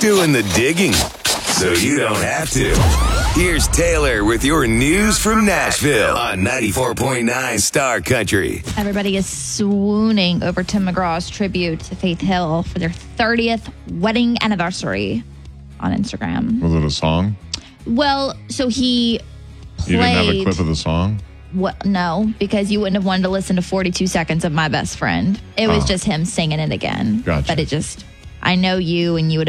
doing the digging, so you don't have to. Here's Taylor with your news from Nashville on 94.9 Star Country. Everybody is swooning over Tim McGraw's tribute to Faith Hill for their 30th wedding anniversary on Instagram. Was it a song? Well, so he played... You didn't have a clip of the song? No, because you wouldn't have wanted to listen to 42 seconds of My Best Friend. It was just him singing it again. Gotcha. But I know you, and you would have